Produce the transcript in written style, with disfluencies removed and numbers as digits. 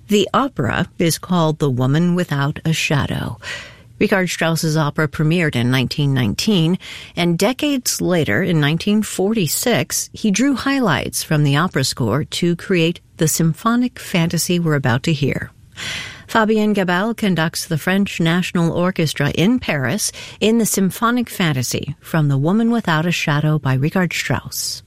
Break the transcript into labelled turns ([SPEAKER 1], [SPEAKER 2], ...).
[SPEAKER 1] The opera is called The Woman Without a Shadow. Richard Strauss's opera premiered in 1919, and decades later, in 1946, he drew highlights from the opera score to create the symphonic fantasy we're about to hear. Fabien Gabal conducts the French National Orchestra in Paris in the symphonic fantasy from The Woman Without a Shadow by Richard Strauss.